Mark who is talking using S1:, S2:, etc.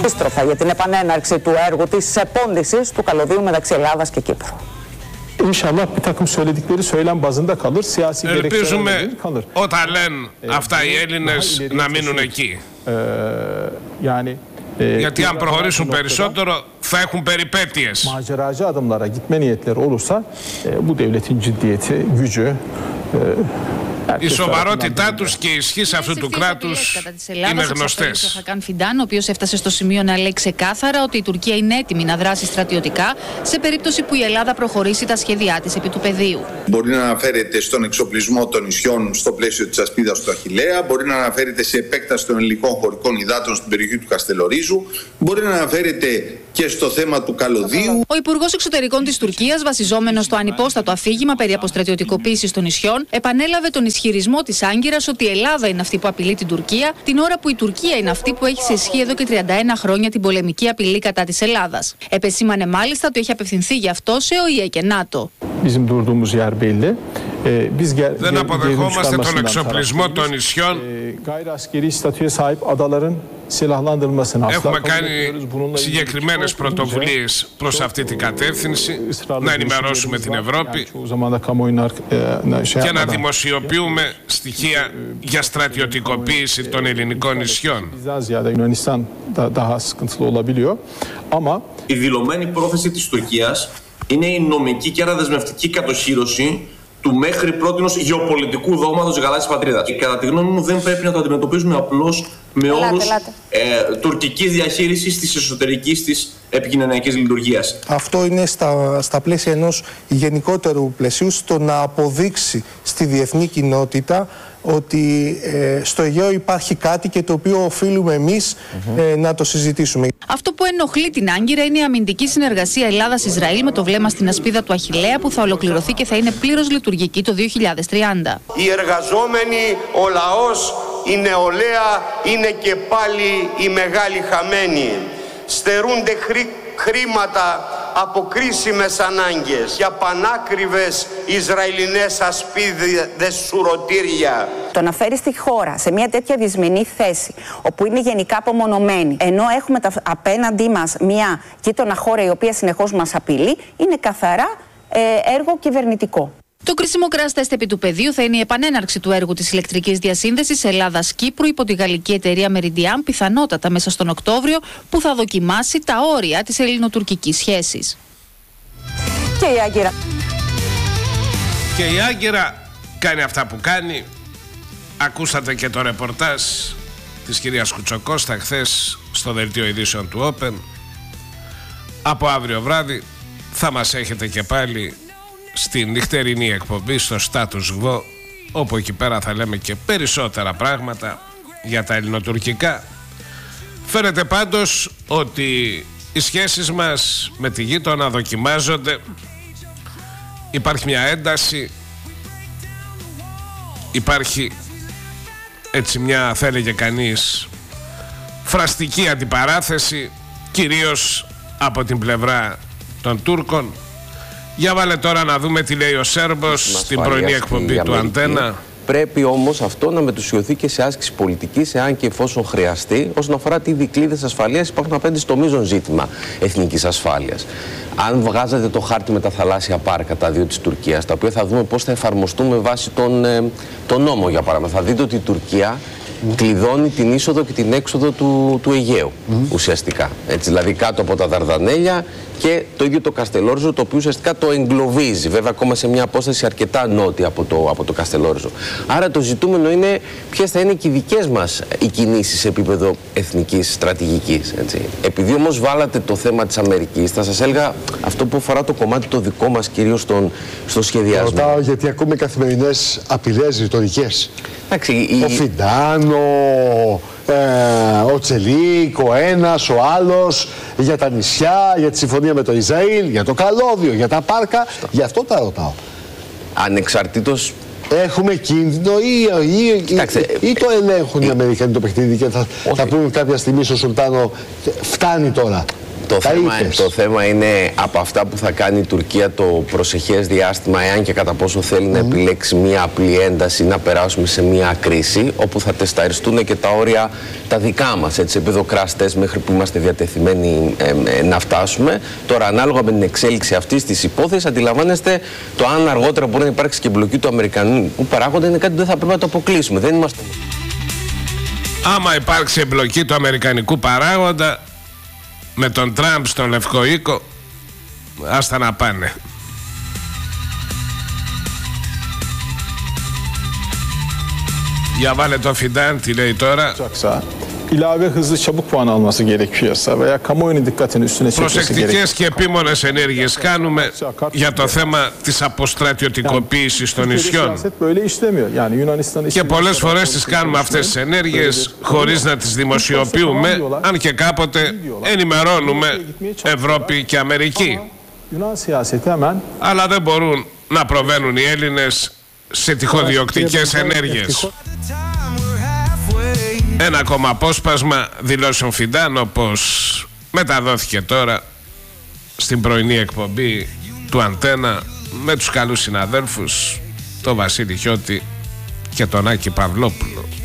S1: Επίστροφα για την επανέναρξη του έργου της επόντισης του καλωδίου μεταξύ Ελλάδας και Κύπρου.
S2: İnşallah bir takım söyledikleri söylem bazında kalır, siyasi
S3: Ελπίζουμε όταν λένε αυτά οι Έλληνες να μείνουν εκεί. Γιατί αν προχωρήσουν περισσότερο θα έχουν περιπέτειες.
S2: Maceracı adımlara gitme niyetleri olursa bu devletin ciddiyeti, gücü
S3: Η σοβαρότητά τους και η ισχύς αυτού του κράτους είναι γνωστές.
S4: Ο Χακάν Φιντάν, ο οποίος έφτασε στο σημείο να λέει ξεκάθαρα ότι η Τουρκία είναι έτοιμη να δράσει στρατιωτικά σε περίπτωση που η Ελλάδα προχωρήσει τα σχέδιά της επί του πεδίου.
S5: Μπορεί να αναφέρεται στον εξοπλισμό των νησιών στο πλαίσιο της ασπίδας του Αχιλλέα, μπορεί να αναφέρεται σε επέκταση των ελληνικών χωρικών υδάτων στην περιοχή του Καστελορίζου, μπορεί να αναφέρεται και στο θέμα του καλωδίου.
S4: Ο Υπουργός Εξωτερικών της Τουρκίας, βασιζόμενος στο ανυπόστατο αφήγημα περί αποστρατιωτικοποίησης των νησιών, επανέλαβε τον ισχυρισμό της Άγκυρας ότι η Ελλάδα είναι αυτή που απειλεί την Τουρκία, την ώρα που η Τουρκία είναι αυτή που έχει σε ισχύ εδώ και 31 χρόνια την πολεμική απειλή κατά της Ελλάδας. Επεσήμανε μάλιστα ότι έχει απευθυνθεί γι' αυτό σε ΟΗΕ και ΝΑΤΟ.
S3: Δεν αποδεχόμαστε τον εξοπλισμό των νησιών. Έχουμε κάνει συγκεκριμένες πρωτοβουλίες προς αυτή την κατεύθυνση, να ενημερώσουμε την Ευρώπη και να δημοσιοποιούμε στοιχεία για στρατιωτικοποίηση των ελληνικών νησιών.
S6: Η δηλωμένη πρόθεση της Τουρκίας είναι η νομική και άρα δεσμευτική κατοχύρωση του μέχρι πρότινος γεωπολιτικού δόγματος της γαλάζιας πατρίδας. Και κατά τη γνώμη μου δεν πρέπει να το αντιμετωπίζουμε απλώς με όρους τουρκικής διαχείρισης της εσωτερικής της επικοινωνιακής λειτουργίας.
S7: Αυτό είναι στα πλαίσια ενός γενικότερου πλαισίου, στο να αποδείξει στη διεθνή κοινότητα ότι στο Αιγαίο υπάρχει κάτι και το οποίο οφείλουμε εμείς να το συζητήσουμε.
S4: Αυτό που ενοχλεί την Άγκυρα είναι η αμυντική συνεργασία Ελλάδας-Ισραήλ με το βλέμμα στην ασπίδα του Αχιλλέα που θα ολοκληρωθεί και θα είναι πλήρως λειτουργική το 2030.
S8: Οι εργαζόμενοι, ο λαός, η νεολαία είναι και πάλι οι μεγάλοι χαμένοι. Στερούνται χρήματα από κρίσιμες ανάγκες για πανάκριβες Ισραηλινές ασπίδες σουρωτήρια.
S1: Το να φέρει τη χώρα σε μια τέτοια δυσμενή θέση, όπου είναι γενικά απομονωμένη, ενώ έχουμε απέναντί μας μια γείτονα χώρα η οποία συνεχώς μας απειλεί, είναι καθαρά έργο κυβερνητικό.
S4: Το κρίσιμο crash test επί του πεδίου θα είναι η επανέναρξη του έργου της ηλεκτρικής διασύνδεσης Ελλάδας-Κύπρου υπό τη γαλλική εταιρεία Meridian, πιθανότατα μέσα στον Οκτώβριο, που θα δοκιμάσει τα όρια της ελληνοτουρκικής σχέσης.
S3: Και η Άγκυρα κάνει αυτά που κάνει. Ακούσατε και το ρεπορτάζ της κυρίας Κουτσοκώστα χθες στο δελτίο ειδήσεων του Open. Από αύριο βράδυ θα μας έχετε και πάλι στην νυχτερινή εκπομπή στο Status Quo, όπου εκεί πέρα θα λέμε και περισσότερα πράγματα για τα ελληνοτουρκικά. Φαίνεται πάντως ότι οι σχέσεις μας με τη γείτονα δοκιμάζονται. Υπάρχει μια ένταση, υπάρχει έτσι μια, θα έλεγε κανείς, φραστική αντιπαράθεση, κυρίως από την πλευρά των Τούρκων. Για βάλε τώρα να δούμε τι λέει ο Σέρμπος στην πρωινή εκπομπή του Αντένα.
S9: Πρέπει όμως αυτό να μετουσιωθεί και σε άσκηση πολιτικής, εάν και εφόσον χρειαστεί, όσον αφορά τι δικλείδες ασφαλείας υπάρχουν απέναντι στο μείζον ζήτημα εθνικής ασφάλειας. Αν βγάζατε το χάρτη με τα θαλάσσια πάρκα, τα δύο της Τουρκίας, τα οποία θα δούμε πώς θα εφαρμοστούν με βάση τον νόμο, για παράδειγμα, θα δείτε ότι η Τουρκία κλειδώνει την είσοδο και την έξοδο του Αιγαίου, ουσιαστικά. Έτσι, δηλαδή κάτω από τα Δαρδανέλια και το ίδιο το Καστελόριζο, το οποίο ουσιαστικά το εγκλωβίζει, βέβαια ακόμα σε μια απόσταση αρκετά νότια από το Καστελόριζο. Άρα το ζητούμενο είναι ποιες θα είναι και οι δικές μας οι κινήσεις σε επίπεδο εθνικής στρατηγικής. Έτσι. Επειδή όμως βάλατε το θέμα της Αμερικής, θα σας έλεγα αυτό που αφορά το κομμάτι το δικό μας, κυρίως στο σχεδιασμό.
S10: Ρωτάω γιατί ακούμε καθημερινές απειλές ρητορικές. Ο Φιντάνο, ο Τσελίκ, ο ένας, ο άλλος, για τα νησιά, για τη συμφωνία με το Ισραήλ, για το καλώδιο, για τα πάρκα. Γι' αυτό τα ρωτάω.
S9: Ανεξαρτήτως.
S10: Έχουμε κίνδυνο ή το ελέγχουν οι Αμερικανοί το παιχνίδι και θα πούν κάποια στιγμή στο Σουλτάνο φτάνει τώρα.
S9: Το θέμα είναι από αυτά που θα κάνει η Τουρκία το προσεχές διάστημα, εάν και κατά πόσο θέλει να επιλέξει μία απλή ένταση, να περάσουμε σε μία κρίση, όπου θα τεσταριστούν και τα όρια τα δικά μας, έτσι, επίπεδο crash test μέχρι που είμαστε διατεθειμένοι να φτάσουμε. Τώρα, ανάλογα με την εξέλιξη αυτής της υπόθεσης, αντιλαμβάνεστε το αν αργότερα μπορεί να υπάρξει και εμπλοκή του αμερικανικού παράγοντα, είναι κάτι που δεν θα πρέπει να το αποκλείσουμε. Δεν είμαστε...
S3: Άμα υπάρξει εμπλοκή του αμερικανικού παράγοντα με τον Τραμπ στον Λευκό Οίκο, άστα να πάνε. Για βάλε το Φιντάν, τι λέει τώρα.
S2: İlave hızlı çabuk puan alması gerekiyorsa veya kamuoyunun dikkatini üstüne çekmesi gerekiyor.
S3: Προσεκτικές και επίμονες ενέργειες κάνουμε για το θέμα της αποστρατιωτικοποίησης των νησιών. Και πολλές φορές τις κάνουμε αυτές τις ενέργειες χωρίς να τις δημοσιοποιούμε, αν και κάποτε ενημερώνουμε Ευρώπη και Αμερική. Αλλά δεν μπορούν να προβαίνουν οι Έλληνες σε τυχοδιοκτικές ενέργειες. Ένα ακόμα απόσπασμα δηλώσεων Φιντάν, όπως μεταδόθηκε τώρα στην πρωινή εκπομπή του Αντένα με τους καλούς συναδέλφους, τον Βασίλη Χιώτη και τον Άκη Παυλόπουλο.